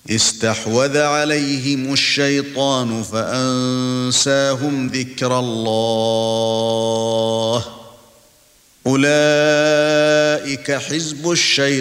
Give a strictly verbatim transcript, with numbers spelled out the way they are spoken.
استحوذ عليهم الشيطان فأنساهم ذكر الله أولئك حزب الشيطان